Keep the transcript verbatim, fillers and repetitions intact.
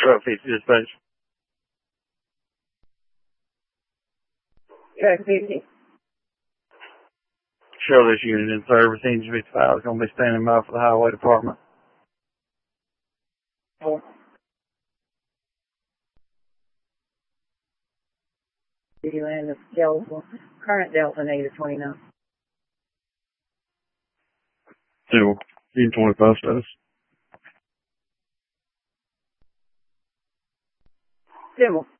Truck fifty dispatch. Truck fifty. Show this unit in service. Engine fifty-five is going to be standing by for the highway department. Four. City land of Delta. Current Delta negative twenty-nine. Two. Unit twenty-five status. Civil.